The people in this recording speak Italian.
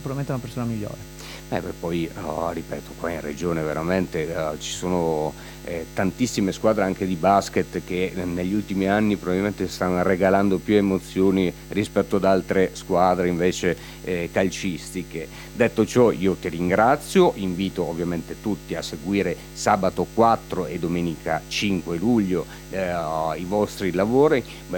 sicuramente una persona migliore. Beh, poi ripeto, qua in regione veramente ci sono tantissime squadre anche di basket che negli ultimi anni probabilmente stanno regalando più emozioni rispetto ad altre squadre invece calcistiche. Detto ciò, io ti ringrazio, invito ovviamente tutti a seguire sabato 4 e domenica 5 luglio i vostri lavori.